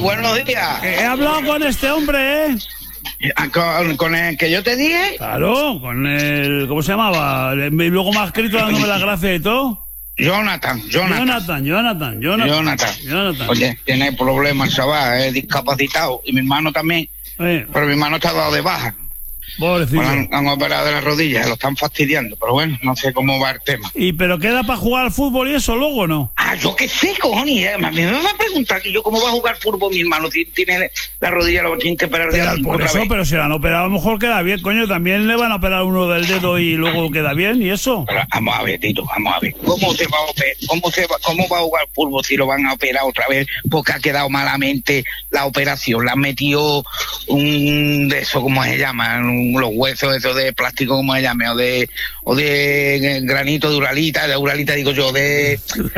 buenos días. He hablado con este hombre, ¿eh? ¿Con el que yo te dije? Claro, con el... ¿Cómo se llamaba? Y luego me ha escrito dándome las gracias y todo. Jonathan. Oye, tiene problemas, chaval, es discapacitado. Y mi hermano también. Pero mi hermano está dado de baja. Pobrecito. Han operado de las rodillas, lo están fastidiando. Pero bueno, no sé cómo va el tema. ¿Y pero queda para jugar al fútbol y eso luego no? Yo qué sé, cojones. A mí me va a preguntar que yo cómo va a jugar fútbol mi hermano. Tiene la rodilla, lo tiene que operar de la por eso, pero si la han operado a lo mejor queda bien, coño. También le van a operar uno del dedo y luego queda bien, ¿y eso? Pero vamos a ver, Tito, vamos a ver. ¿Cómo va a jugar fútbol si lo van a operar otra vez? Porque ha quedado malamente la operación. Le han metido un de eso, ¿cómo se llama? Los huesos esos de plástico, ¿cómo se llama? O de granito de uralita digo yo, de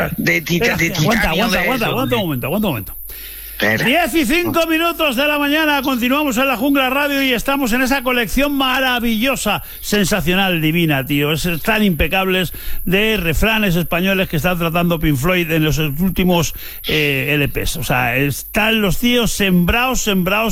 Aguanta un momento. 10:05 de la mañana, continuamos en la Jungla Radio y estamos en esa colección maravillosa, sensacional, divina, tío. Están impecables de refranes españoles que están tratando Pink Floyd en los últimos LPs. O sea, están los tíos sembrados.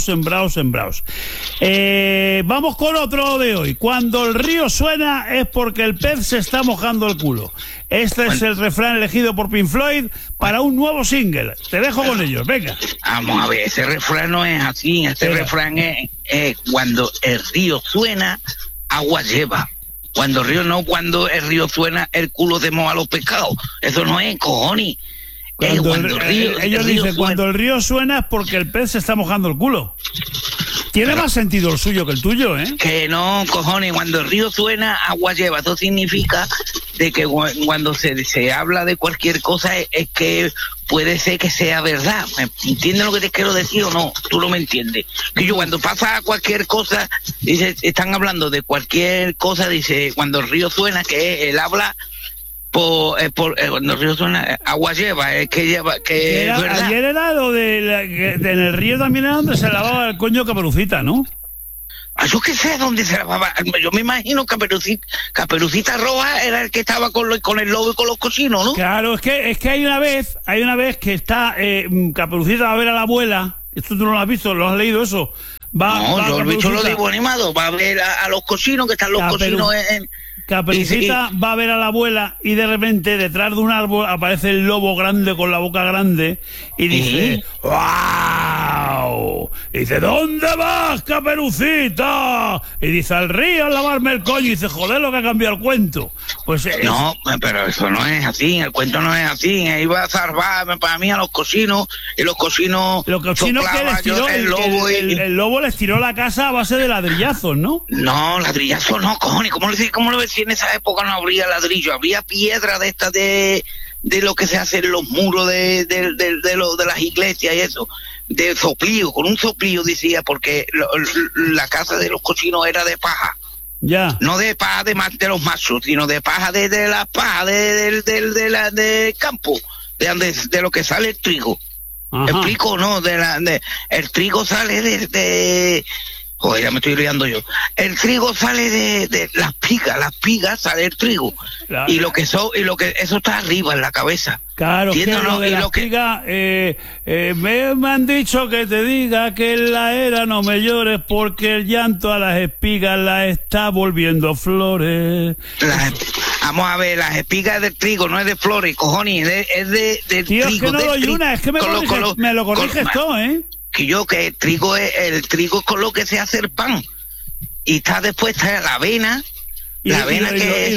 Vamos con otro de hoy. Cuando el río suena es porque el pez se está mojando el culo. Este es el refrán elegido por Pink Floyd para un nuevo single. Te dejo con ellos, venga. Vamos a ver, ese refrán no es así. Refrán es cuando el río suena, agua lleva. Cuando el río suena, el culo se moja los pescados. Eso no es, cojones. Ellos dicen, cuando el río suena es porque el pez se está mojando el culo. Tiene más sentido el suyo que el tuyo, ¿eh? Que no, cojones, cuando el río suena, agua lleva. Eso significa de que cuando se habla de cualquier cosa es que puede ser que sea verdad. ¿Entiendes lo que te quiero decir o no? Tú no me entiendes. Que yo cuando pasa cualquier cosa, dice, están hablando de cualquier cosa, dice, cuando el río suena, que él habla... cuando el río suena, agua lleva, es que lleva, que es verdad. Ayer era lo en el río también era donde se lavaba el coño Caperucita, ¿no? Yo qué sé dónde se lavaba. Yo me imagino que Caperucita Roja era el que estaba con el lobo y con los cochinos, ¿no? Claro, es que hay una vez que está Caperucita va a ver a la abuela. Esto tú no lo has visto, ¿lo has leído eso? Yo he visto lo digo animado, va a ver a los cochinos, que están los cochinos en... Caperucita va a ver a la abuela y de repente detrás de un árbol aparece el lobo grande con la boca grande y dice ¡wow! Y dice ¿dónde vas, Caperucita? Y dice al río a lavarme el coño y dice joder lo que ha cambiado el cuento. Pues no, pero eso no es así, el cuento no es así. Iba a salvar para mí a los cochinos y los cochinos que les tiró, el lobo les tiró la casa a base de ladrillazos, ¿no? No, ladrillazos no, cojones. ¿Cómo lo ves si en esa época no habría ladrillo? Habría piedra de estas de lo que se hace en los muros de las iglesias y eso, de soplío, con un soplío decía, porque la casa de los cochinos era de paja. Ya. No de paja de los machos, sino de paja de la paja del campo, de lo que sale el trigo. Ajá. ¿Me explico? No, el trigo sale de joder, ya me estoy liando yo. El trigo sale de las pigas sale el trigo. Claro. Y eso está arriba en la cabeza. Claro, que lo de las pigas, me han dicho que te diga que en la era no me llores porque el llanto a las espigas la está volviendo flores. Vamos a ver, las espigas del trigo, no es de flores, cojones, es de tío, trigo. Es que no doy una, es que me lo corriges todo, ¿eh? Que el trigo es con lo que se hace el pan. Y después está la avena. La avena que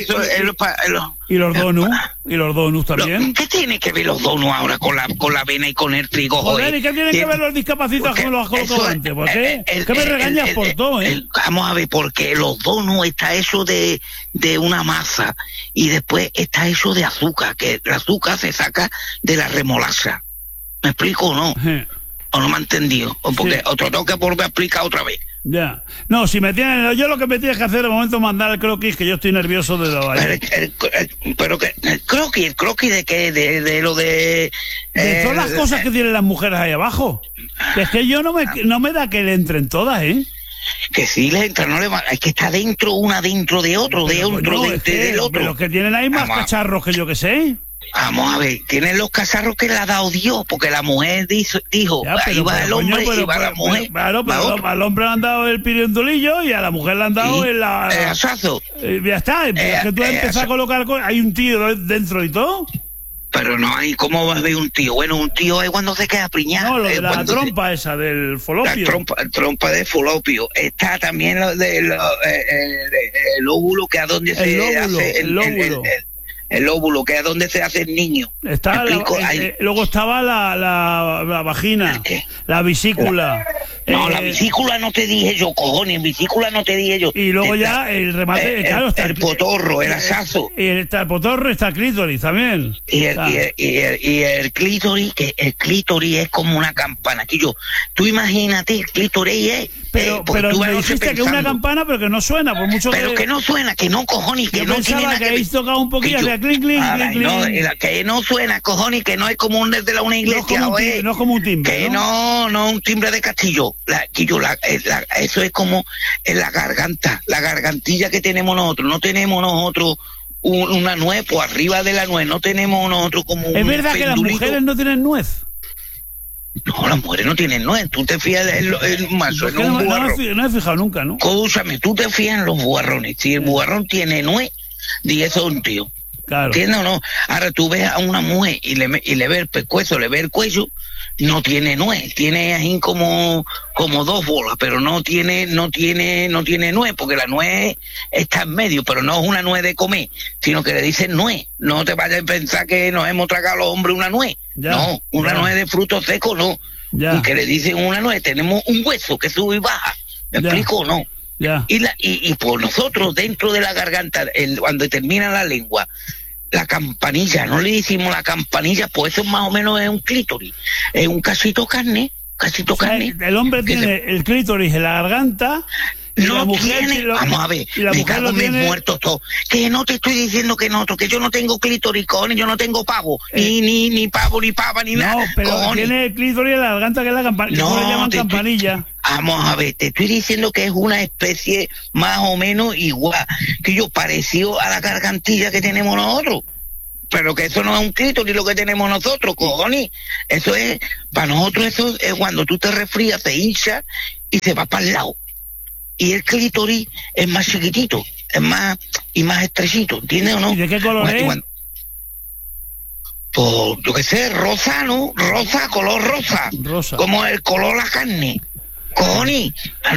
y los donuts también. ¿Qué tiene que ver los donuts ahora con la avena y con el trigo? Joder, ¿y qué tienen que ver los discapacitados con los colorantes? ¿Por qué? ¿Qué me regañas por todo, vamos a ver, porque los donuts está hecho de una masa y después está hecho de azúcar, que el azúcar se saca de la remolacha. ¿Me explico o no? ¿O no me ha entendido? Porque otro tengo que volver a explicar otra vez. Ya. No, si me tienen... Yo lo que me tienes que hacer de momento es mandar el croquis, que yo estoy nervioso de lo... Pero que... ¿El croquis de qué? De lo de... De todas las cosas que tienen las mujeres ahí abajo. Que es que yo no me da que le entren todas, ¿eh? Que sí le entra, no le va... Es que está una dentro de otro, de otro, del otro. Pero que tienen ahí más cacharros que yo que sé. Vamos a ver, tienen los cacharros que le ha dado Dios, porque la mujer dijo, Ya, ahí va el hombre y va la mujer. Claro, pero al hombre le han dado el pirindulillo y a la mujer le han dado el asazo. Ya está, es que tú empiezas a colocar cosas, hay un tío dentro y todo. Pero no hay, ¿cómo vas a ver un tío? Bueno, un tío es cuando se queda preñado. No, lo de la trompa esa, del falopio. La trompa de falopio. Está también lo del el óvulo, que es donde se hace el óvulo, que es donde se hace el niño. Está luego estaba la vagina, la vesícula. No, la vesícula no te dije yo, cojones, vesícula no te dije yo. Y luego ya el remate, claro, está el potorro, el asazo. Está el potorro, está el clítoris también. Y el clítoris, que el clítoris es como una campana. Tú imagínate, el clítoris es... Pero me dijiste que es una campana, pero que no suena, por mucho que no suena, que no, cojones, que no tiene nada que habéis tocado un poquillo, o sea, clink, clink, clink, clink. No, que no suena, cojones, que no es como desde una iglesia. No es como un timbre, que no un timbre de castillo. Eso es como en la garganta, la gargantilla que tenemos nosotros. No tenemos nosotros una nuez, por arriba de la nuez, no tenemos nosotros como ¿Es verdad que las mujeres no tienen nuez? No, las mujeres no tienen nuez. Tú te fías en un mazo, en un buharrón. No he fijado nunca, ¿no? Escúchame, tú te fías en los buharrones. Si el buharrón tiene nuez, di eso es un tío. Claro. ¿Entiendes o no? Ahora tú ves a una mujer y le ves el pescuezo, le ves el cuello, no tiene nuez, tiene así como dos bolas, pero no tiene nuez, porque la nuez está en medio, pero no es una nuez de comer, sino que le dicen nuez. No te vayas a pensar que nos hemos tragado los hombres una nuez. Ya, no, una nuez de frutos secos no. Ya. Y que le dicen una nuez, tenemos un hueso que sube y baja. ¿Me explico o no? Ya. Y por nosotros, dentro de la garganta, cuando termina la lengua, la campanilla, no le decimos la campanilla, pues eso más o menos es un clítoris, es un cachito carne. El hombre tiene el clítoris en la garganta. No la mujer tiene, vamos a ver, me cago en mis muertos todos. Que no te estoy diciendo que yo no tengo clítoris, cojones, yo no tengo pavo, ni pavo, ni pava, ni nada. No, pero cojones. Tiene el clítoris en la garganta, que es la campanilla. No, le llaman campanilla. Vamos a ver, te estoy diciendo que es una especie más o menos igual, que yo parecido a la gargantilla que tenemos nosotros. Pero que eso no es un clítoris lo que tenemos nosotros, cojones. Eso es, para nosotros eso es cuando tú te resfrías, te hinchas y se va para el lado. Y el clítoris es más chiquitito, es más estrechito, ¿entiendes o no? ¿Y de qué color es? Pues, yo qué sé, rosa, ¿no? Color rosa. Como el color de la carne. Cojones,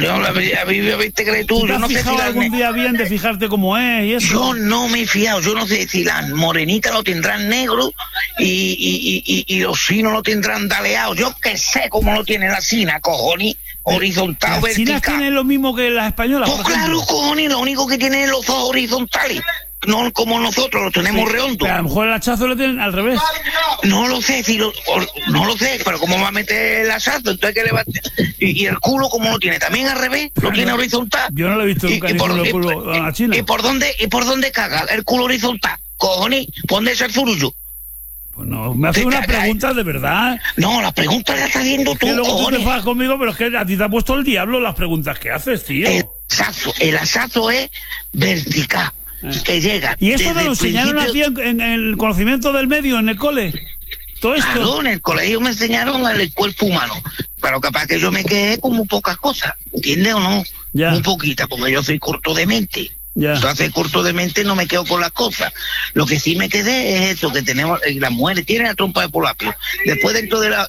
viste que tú, yo no sé si algún día bien de fijarte cómo es y eso. Yo no me he fijado, yo no sé si las morenitas lo tendrán negro y los chinos lo tendrán daleado. Yo qué sé cómo lo tiene la china, cojones, horizontal, vertical. ¿Las chinas tienen lo mismo que las españolas? Pues claro, cojones, lo único que tienen es los ojos horizontales. No como nosotros, lo tenemos redondo. Pero a lo mejor el hachazo lo tienen al revés. No lo sé, no lo sé, pero ¿cómo va a meter el hachazo? Entonces, ¿qué le va a... y el culo, ¿cómo lo tiene? ¿También al revés? ¿Lo tiene horizontal? Yo no lo he visto nunca el culo a la China. ¿Y por dónde caga el culo horizontal? Cojones, ¿dónde es el zurullo? Pues no, me hace una pregunta de verdad. No, la pregunta la estás haciendo tú, luego tú te fajas conmigo, pero es que a ti te ha puesto el diablo las preguntas que haces, tío. El hachazo es vertical. Que llega. ¿Y eso te lo enseñaron a ti en el conocimiento del medio, en el cole? ¿Todo esto? Claro, en el colegio me enseñaron el cuerpo humano, pero capaz que yo me quedé con muy pocas cosas, ¿entiendes o no? Ya. Muy poquitas, porque yo soy corto de mente. Ya. Entonces, corto de mente, no me quedo con las cosas. Lo que sí me quedé es eso, que tenemos, las mujeres tienen la trompa de Falopio. Después dentro de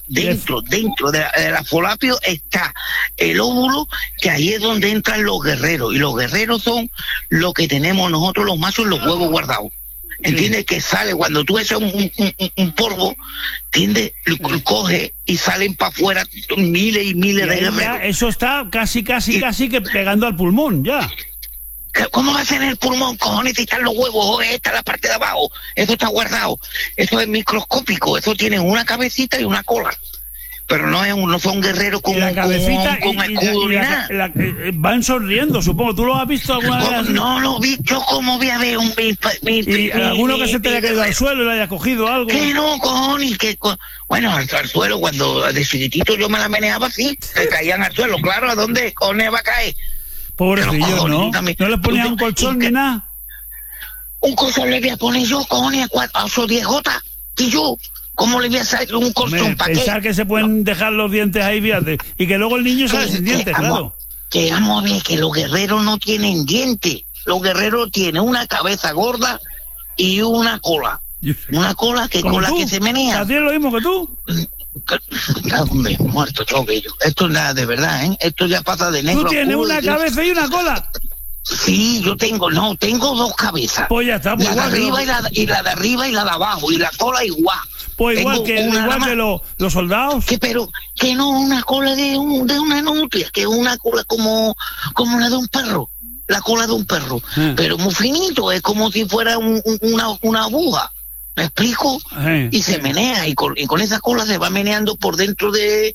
la Falopio está el óvulo, que ahí es donde entran los guerreros. Y los guerreros son lo que tenemos nosotros los machos, los huevos guardados. ¿Entiendes? Que sale cuando tú echas un polvo, ¿entiendes? Coge y salen para afuera miles y miles de guerreros. Eso está casi que pegando al pulmón, ya. ¿Cómo va a ser el pulmón, cojones, si están los huevos? Esta es la parte de abajo, eso está guardado, eso es microscópico, eso tiene una cabecita y una cola, pero no son guerreros con la cabecita con escudo ni nada. Van sonriendo, supongo. ¿Tú lo has visto alguna vez? No lo vi, yo como voy a ver ¿Y alguno que se te haya caído al suelo y le haya cogido algo? Que no, cojones, bueno, al suelo, cuando de chiquitito yo me la meneaba así, se caían al suelo, claro, ¿a dónde cojones va a caer? Pobrecillo, ¿no? ¿No le ponían un colchón ni nada? Un colchón le voy a poner yo, cojones, a 8 10 gotas. ¿Y yo? ¿Cómo le voy a sacar un colchón? ¿Para qué? Pensar que se pueden dejar los dientes ahí, fíjate, y que luego el niño sale sin dientes, claro. Que vamos a ver que los guerreros no tienen dientes. Los guerreros tienen una cabeza gorda y una cola. Una cola que con la que se menea. ¿Tienes lo mismo que tú? Hombre, muerto choque yo. Esto es nada de verdad, ¿eh? Esto ya pasa de negro. ¿Tú tienes una cabeza y una cola? Sí, tengo dos cabezas. Pues ya está. Pues la de arriba y la de arriba y la de abajo. Y la cola igual. Pues igual que los soldados. Pero que no una cola de una nutria, que es una cola como la de un perro. La cola de un perro. Pero muy finito, es como si fuera una aguja. ¿Me explico? Y se menea, y con esa cola se va meneando por dentro de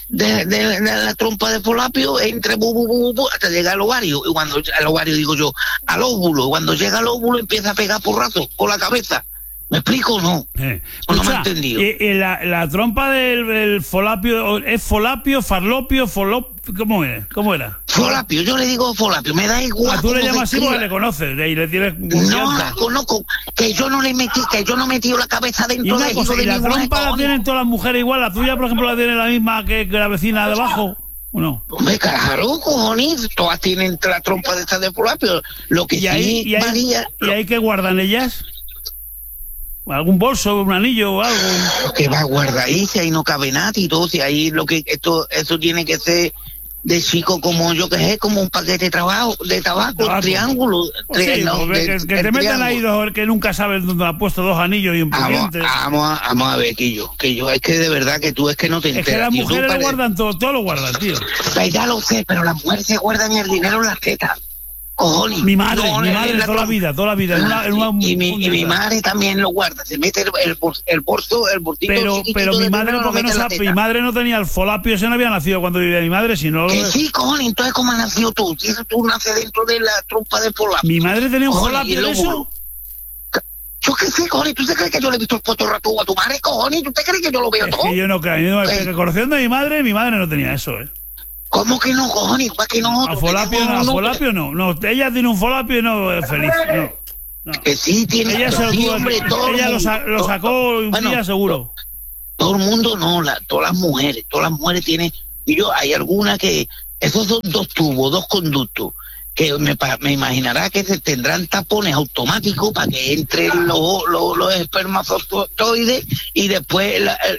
la trompa de Folapio, entre hasta llegar al ovario. Y cuando al ovario digo yo, al óvulo, cuando llega al óvulo empieza a pegar porrazos con la cabeza. ¿Me explico o no? No me he entendido. La trompa del Folapio, ¿es Folapio, Farlopio, ¿cómo era? Folapio, yo le digo Folapio, me da igual. Tú le llamas así porque le conoces y le tienes confianza. No la conozco, que yo no he metido la cabeza dentro de eso. ¿Y la trompa la tienen todas las mujeres igual? ¿La tuya, por ejemplo, la tiene la misma que la vecina de abajo? ¿O no? Hombre, claro, cojones, todas tienen la trompa de estas de Folapio. Lo que sí varía... ¿Y ahí qué guardan ellas? ¿Algún bolso, un anillo o algo? Lo que va a guardar ahí, si ahí no cabe nada y todo, si ahí eso tiene que ser de chico como yo que sé, como un paquete de tabaco, triángulo. Que te metan ahí dos, que nunca sabes dónde ha puesto dos anillos y un pendiente. Vamos a ver, que yo, es que de verdad que tú es que no te enteras. Es que las mujeres lo guardan todo lo guardan, tío. Pues ya lo sé, pero las mujeres se guardan el dinero en las tetas. Cojones. Mi madre toda la vida. Y mi madre también lo guarda, se mete el bolsito. Pero mi madre, mi madre no tenía el Folapio, ese no había nacido cuando vivía mi madre, sino. Que sí, cojones, entonces ¿cómo has nacido tú? Si eso tú naces dentro de la trompa de Folapio. ¿Mi madre tenía un Folapio de eso? Yo qué sé, cojones, ¿tú te crees que yo le he visto el fotorrato a tu madre, cojones? ¿Tú te crees que yo lo veo todo? Que yo no creo, conociendo a mi madre no tenía eso, ¿Cómo que no, cojones? ¿Para que no? A Folapio no. Ella tiene un Folapio y no es feliz. No. Que sí tiene. Ella lo sacó un día seguro. Todo el mundo no, todas las mujeres tienen. Y hay algunas que esos son dos tubos, dos conductos, que me imaginará que se tendrán tapones automáticos para que entren los espermatozoides y después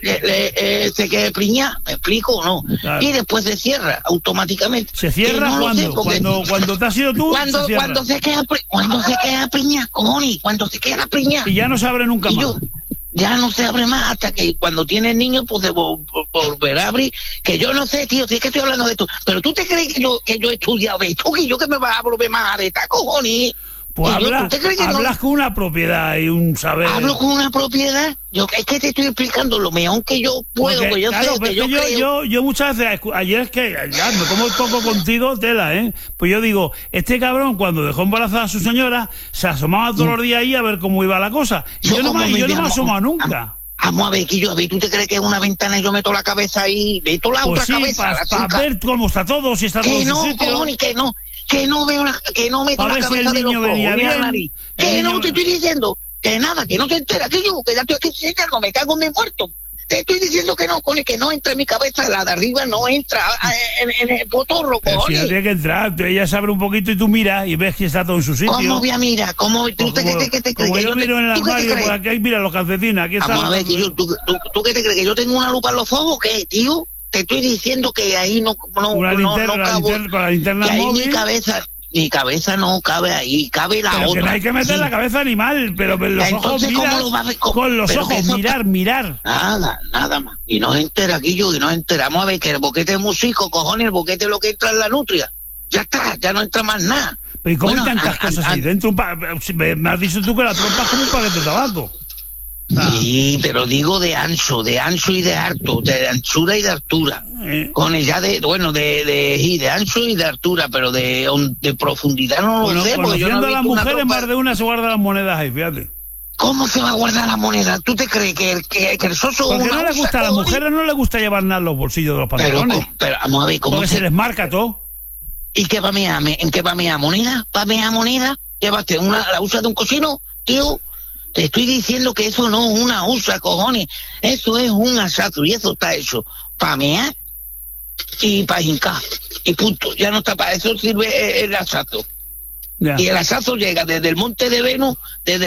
se quede preñada, ¿me explico o no? Claro. Y después se cierra automáticamente. ¿Se cierra cuando te has ido tú? Cuando se queda preñada, cojones, cuando se queda preñada. Y ya no se abre nunca más. Ya no se abre más hasta que cuando tienes niños pues se volverá a abrir, que yo no sé, tío, si es que estoy hablando de esto, pero tú te crees que yo he estudiado esto, que yo que me vas a volver más areta, cojones. Pues hablas con una propiedad y un saber. Hablo con una propiedad. Es que te estoy explicando lo mejor que yo puedo. Porque, yo claro, sé que yo creo. Yo muchas veces, ayer es que ya me como poco contigo, tela, pues yo digo, este cabrón cuando dejó embarazada a su señora, se asomaba todos los días ahí a ver cómo iba la cosa. Y yo no me he asomado nunca. Vamos a ver, Quillo, ¿tú te crees que es una ventana y yo meto la cabeza ahí, meto la otra cabeza? Para ver cómo está todo, si está todo en su sitio. Cojones, que no meto la cabeza de los ojos ni la nariz. Que no te estoy diciendo, que nada, que no te enteras, que ya estoy aquí diciendo, me cago en mi muerto. Te estoy diciendo que no entra en mi cabeza, la de arriba no entra en el potorro, cojones. Sí, tiene que entrar, ella se abre un poquito y tú miras y ves que está todo en su sitio. ¿Cómo voy a mirar? ¿Cómo tú te crees que te crees? Como yo miro en el armario, por aquí mira los calcetines, aquí está. Vamos a ver, ¿tú qué te crees? ¿Que yo tengo una lupa en los ojos o qué, tío? Te estoy diciendo que ahí no cabo. Con la linterna móvil. Mi cabeza no cabe ahí, cabe la pero otra. Que no hay que meter la cabeza animal, pero los ojos con los ojos, mirar. Nada más. Y nos entera aquí y nos enteramos a ver que el boquete es músico, cojones, el boquete es lo que entra en la nutria. Ya está, ya no entra más nada. Pero ¿y cómo hay tantas cosas ahí dentro? Me has dicho tú que la trompa es como un paquete de tabaco. Sí, pero digo de ancho y de harto, de anchura y de altura. Con ella de ancho y de altura, pero de profundidad no lo sé. Porque yo no a las mujeres más de una se guardan las monedas ahí, fíjate. ¿Cómo se va a guardar la moneda? ¿Tú te crees que el soso... Porque no le gusta, a las mujeres no le gusta llevar nada en los bolsillos de los pantalones. Pero vamos a ver cómo se les marca todo. ¿Y qué va ¿En qué va mi moneda? ¿Va mi moneda? ¿Llévate la usa de un cochino, tío? Te estoy diciendo que eso no es una usa, cojones. Eso es un asazo y eso está hecho para mear y para hincar. Y punto. Ya no está para eso sirve el asazo. Yeah. Y el asazo llega desde el Monte de Venus,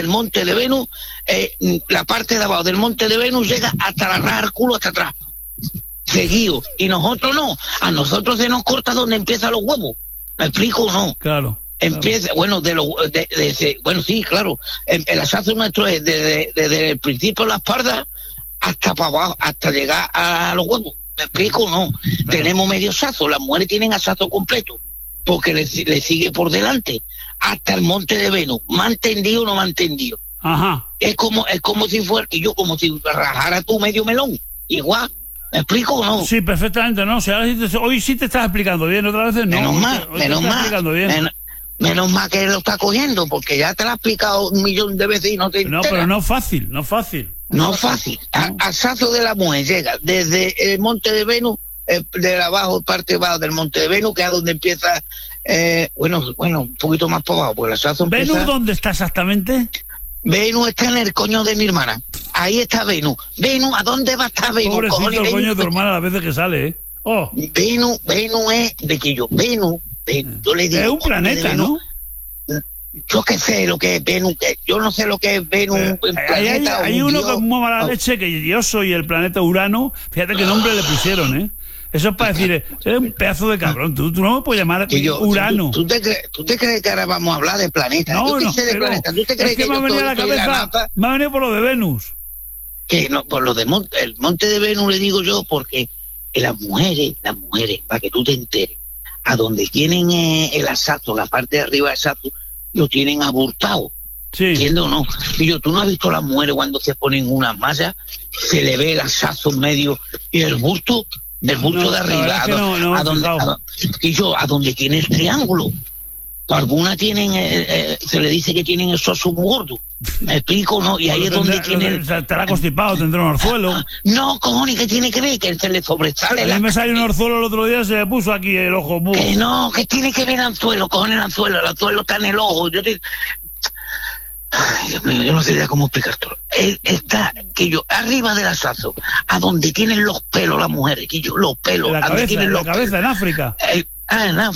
la parte de abajo del Monte de Venus llega hasta la raja del culo, hasta atrás. Seguido. Y nosotros no. A nosotros se nos corta donde empiezan los huevos. ¿Me explico o no? Claro. Empieza, bueno, bueno, sí, claro. El asazo nuestro es desde el principio de la espalda hasta para abajo, hasta llegar a los huevos. ¿Me explico o no? Claro. Tenemos medio asazo, las mujeres tienen asazo completo, porque le sigue por delante, hasta el Monte de Venus, mantendido o no mantendido. Ajá. Es como si fuera, y yo como si rajara tú medio melón, igual. ¿Me explico o no? Sí, perfectamente, ¿no? O sea, hoy sí te estás explicando bien, otras veces no. Menos mal que lo está cogiendo, porque ya te lo he explicado 1.000.000 de veces y no te enteras. No, pero no es fácil. No fácil. Asazo de la mujer llega desde el Monte de Venus, de abajo, parte baja del Monte de Venus, que es donde empieza, bueno, un poquito más para abajo, porque el asazo empieza... ¿Venus dónde está exactamente? Venus está en el coño de mi hermana. Ahí está Venus. Venus, ¿a dónde va a estar Venus? Pobrecito el coño de tu hermana las veces que sale, ¿eh? Oh. Venus es de que yo le digo, es un planeta, ¿no? Yo qué sé lo que es Venus, yo no sé lo que es Venus. Hay uno con muy mala leche, que yo soy el planeta Urano. Fíjate qué nombre le pusieron, ¿eh? Eso es para decir, eres un pedazo de cabrón. Tú no me puedes llamar Urano. ¿Tú te crees que ahora vamos a hablar de planetas? No, ¿Tú te crees que me ha venido a la cabeza, me ha venido por lo de Venus. Que no, por lo de el Monte de Venus le digo yo, porque las mujeres, para que tú te enteres, a donde tienen el asazo, la parte de arriba del asazo, lo tienen aburtado. Sí. ¿Entiendes o no? Y tú no has visto a las mujeres cuando se ponen unas mallas, se le ve el asazo en medio y el bulto de arriba, a donde tiene el triángulo. Algunas tienen, se le dice que tienen el soso muy gordo. ¿Me explico? ¿No? Y ahí es donde tienen... Estará constipado, tendrá un orzuelo. No, cojones, ¿qué tiene que ver? Que se le sobresale. A mí me salió un orzuelo el otro día, se me puso aquí el ojo. Que no, que tiene que ver el anzuelo, cojones, el anzuelo está en el ojo. Ay, Dios mío, yo no sé ya cómo explicártelo. Está, que yo, arriba del asazo, a donde tienen los pelos las mujeres, que yo, los pelos, la cabeza, en África. En África.